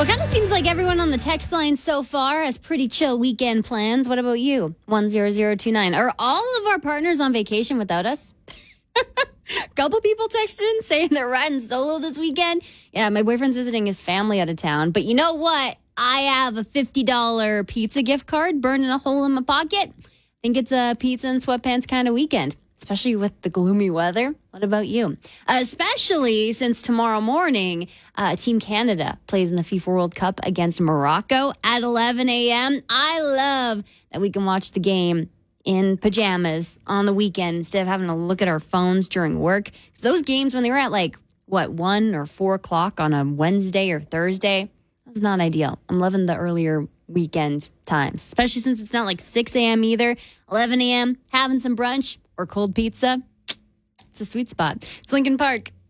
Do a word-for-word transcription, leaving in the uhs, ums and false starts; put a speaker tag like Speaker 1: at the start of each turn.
Speaker 1: Well, it kind of seems like everyone on the text line so far has pretty chill weekend plans. What about you? one zero zero two nine. Are all of our partners on vacation without us? Couple people texted in saying they're riding solo this weekend. Yeah, my boyfriend's visiting his family out of town. But you know what? I have a fifty dollars pizza gift card burning a hole in my pocket. I think it's a pizza and sweatpants kind of weekend, especially with the gloomy weather. What about you? Uh, especially since tomorrow morning, uh, Team Canada plays in the FIFA World Cup against Morocco at eleven a.m. I love that we can watch the game in pajamas on the weekend instead of having to look at our phones during work. 'Cause those games, when they were at like, what, one or four o'clock on a Wednesday or Thursday, that's not ideal. I'm loving the earlier weekend times, especially since it's not like six a.m. either. eleven a.m., having some brunch or cold pizza. It's a sweet spot. It's Lincoln Park.